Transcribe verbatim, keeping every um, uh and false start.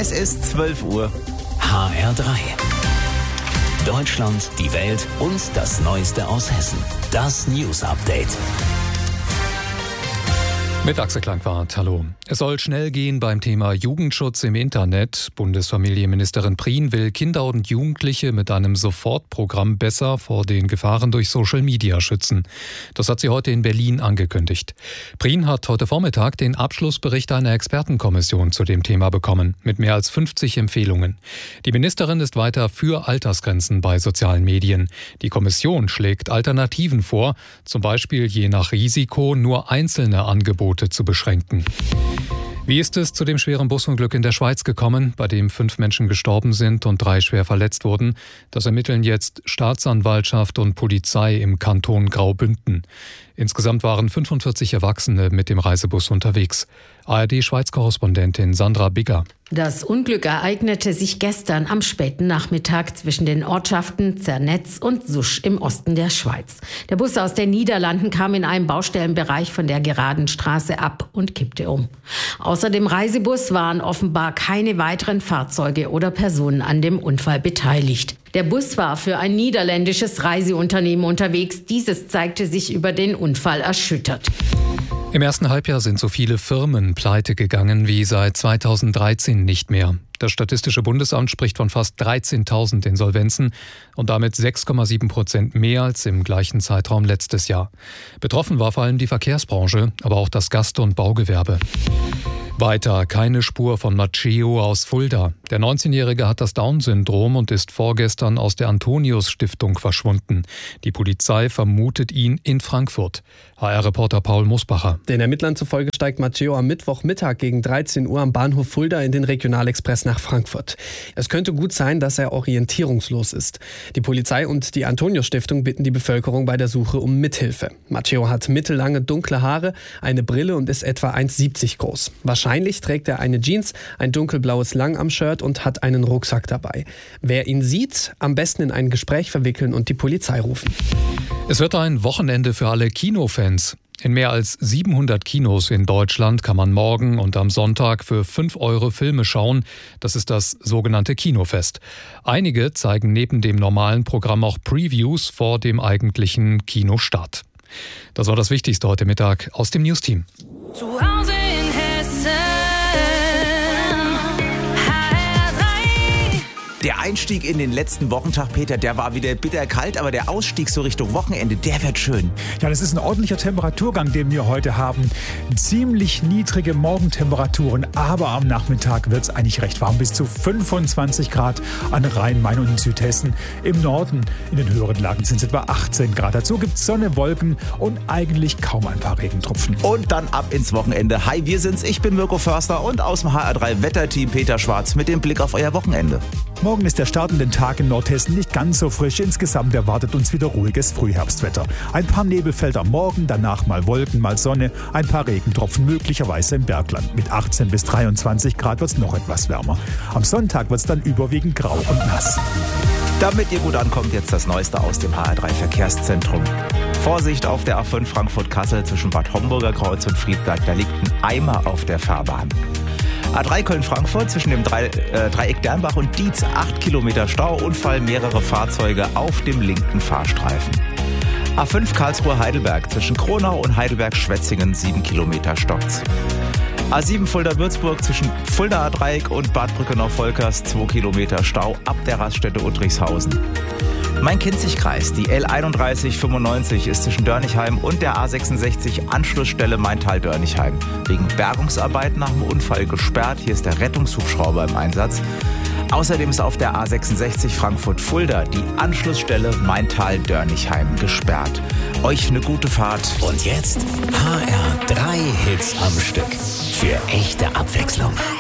Es ist zwölf Uhr. H R drei. Deutschland, die Welt und das Neueste aus Hessen. Das News Update. Mit Axel Klangwart, hallo. Es soll schnell gehen beim Thema Jugendschutz im Internet. Bundesfamilienministerin Prien will Kinder und Jugendliche mit einem Sofortprogramm besser vor den Gefahren durch Social Media schützen. Das hat sie heute in Berlin angekündigt. Prien hat heute Vormittag den Abschlussbericht einer Expertenkommission zu dem Thema bekommen, mit mehr als fünfzig Empfehlungen. Die Ministerin ist weiter für Altersgrenzen bei sozialen Medien. Die Kommission schlägt Alternativen vor, zum Beispiel je nach Risiko nur einzelne Angebote zu beschränken. Wie ist es zu dem schweren Busunglück in der Schweiz gekommen, bei dem fünf Menschen gestorben sind und drei schwer verletzt wurden? Das ermitteln jetzt Staatsanwaltschaft und Polizei im Kanton Graubünden. Insgesamt waren fünfundvierzig Erwachsene mit dem Reisebus unterwegs. A R D-Schweiz-Korrespondentin Sandra Bigger. Das Unglück ereignete sich gestern am späten Nachmittag zwischen den Ortschaften Zernetz und Susch im Osten der Schweiz. Der Bus aus den Niederlanden kam in einem Baustellenbereich von der geraden Straße ab und kippte um. Außer dem Reisebus waren offenbar keine weiteren Fahrzeuge oder Personen an dem Unfall beteiligt. Der Bus war für ein niederländisches Reiseunternehmen unterwegs. Dieses zeigte sich über den Unfall erschüttert. Im ersten Halbjahr sind so viele Firmen pleite gegangen wie seit zweitausenddreizehn nicht mehr. Das Statistische Bundesamt spricht von fast dreizehntausend Insolvenzen und damit sechs Komma sieben Prozent mehr als im gleichen Zeitraum letztes Jahr. Betroffen war vor allem die Verkehrsbranche, aber auch das Gast- und Baugewerbe. Weiter keine Spur von Matteo aus Fulda. Der neunzehnjährige hat das Down-Syndrom und ist vorgestern aus der Antonius-Stiftung verschwunden. Die Polizei vermutet ihn in Frankfurt. H R-Reporter Paul Musbacher. Den Ermittlern zufolge steigt Matteo am Mittwochmittag gegen dreizehn Uhr am Bahnhof Fulda in den Regionalexpress nach Frankfurt. Es könnte gut sein, dass er orientierungslos ist. Die Polizei und die Antonius-Stiftung bitten die Bevölkerung bei der Suche um Mithilfe. Matteo hat mittellange dunkle Haare, eine Brille und ist etwa eins Komma siebzig groß. Wahrscheinlich trägt er eine Jeans, ein dunkelblaues Langarm-Shirt und hat einen Rucksack dabei. Wer ihn sieht, am besten in ein Gespräch verwickeln und die Polizei rufen. Es wird ein Wochenende für alle Kinofans. In mehr als siebenhundert Kinos in Deutschland kann man morgen und am Sonntag für fünf Euro Filme schauen. Das ist das sogenannte Kinofest. Einige zeigen neben dem normalen Programm auch Previews vor dem eigentlichen Kinostart. Das war das Wichtigste heute Mittag aus dem News-Team. Zu Hause in Hessen. Der Einstieg in den letzten Wochentag, Peter, der war wieder bitterkalt, aber der Ausstieg so Richtung Wochenende, der wird schön. Ja, das ist ein ordentlicher Temperaturgang, den wir heute haben. Ziemlich niedrige Morgentemperaturen, aber am Nachmittag wird es eigentlich recht warm, bis zu fünfundzwanzig Grad an Rhein, Main und in Südhessen. Im Norden, in den höheren Lagen sind es etwa achtzehn Grad. Dazu gibt es Sonne, Wolken und eigentlich kaum ein paar Regentropfen. Und dann ab ins Wochenende. Hi, wir sind's, ich bin Mirko Förster und aus dem H R drei Wetterteam Peter Schwarz mit dem Blick auf euer Wochenende. Morgen ist der Start in den Tag in Nordhessen nicht ganz so frisch. Insgesamt erwartet uns wieder ruhiges Frühherbstwetter. Ein paar Nebelfelder am Morgen, danach mal Wolken, mal Sonne, ein paar Regentropfen möglicherweise im Bergland. Mit achtzehn bis dreiundzwanzig Grad wird es noch etwas wärmer. Am Sonntag wird es dann überwiegend grau und nass. Damit ihr gut ankommt, jetzt das Neueste aus dem H R drei Verkehrszentrum. Vorsicht auf der A fünf Frankfurt-Kassel zwischen Bad Homburger Kreuz und Friedberg, da liegt ein Eimer auf der Fahrbahn. A drei Köln-Frankfurt zwischen dem Dreieck Dernbach und Dietz, acht Kilometer Stau, Unfall, mehrere Fahrzeuge auf dem linken Fahrstreifen. A fünf Karlsruhe-Heidelberg zwischen Kronau und Heidelberg-Schwetzingen, sieben Kilometer stockt's. A sieben Fulda-Würzburg zwischen Fuldaer Dreieck und Bad Brückenau-Volkers, zwei Kilometer Stau ab der Raststätte Uttrichshausen. Main-Kinzig-Kreis, die L einunddreißig fünfundneunzig ist zwischen Dörnigheim und der A sechsundsechzig Anschlussstelle Maintal-Dörnigheim. Wegen Bergungsarbeiten nach dem Unfall gesperrt. Hier ist der Rettungshubschrauber im Einsatz. Außerdem ist auf der A sechsundsechzig Frankfurt-Fulda die Anschlussstelle Maintal-Dörnigheim gesperrt. Euch eine gute Fahrt. Und jetzt H R drei Hits am Stück. Für echte Abwechslung.